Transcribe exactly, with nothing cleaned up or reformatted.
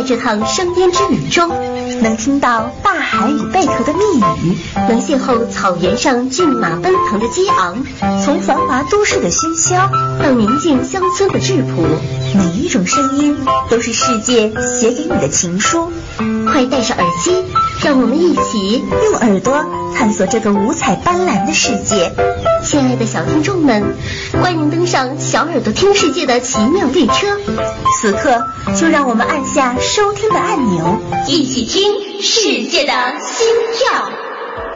在这趟声音之旅中，能听到大海与贝壳的密语，能邂逅草原上骏马奔腾的激昂， 从繁华都市的喧嚣到宁静乡村的质朴， 每一种声音都是世界写给你的情书。 快戴上耳机，让我们一起用耳朵探索这个五彩斑斓的世界。 亲爱的小听众们，欢迎登上小耳朵听世界的奇妙列车。 此刻就让我们按下收听的按钮， 一起听世界的心跳。